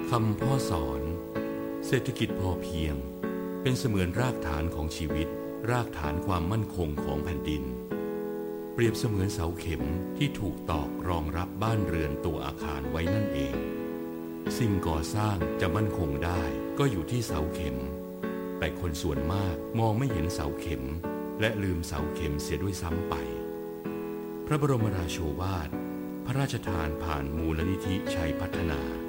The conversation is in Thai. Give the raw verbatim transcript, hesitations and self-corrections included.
คำพ่อสอนเศรษฐกิจพอเพียงเป็นเสมือนรากฐานของชีวิตรากฐานความมั่นคงของแผ่นดินเปรียบเสมือนเสาเข็มที่ถูกตอกรองรับบ้านเรือนตัวอาคารไว้นั่นเองสิ่งก่อสร้างจะมั่นคงได้ก็อยู่ที่เสาเข็มแต่คนส่วนมากมองไม่เห็นเสาเข็มและลืมเสาเข็มเสียด้วยซ้ำไปพระบรมราโชวาทพระราชทานผ่านมูลนิธิชัยพัฒนา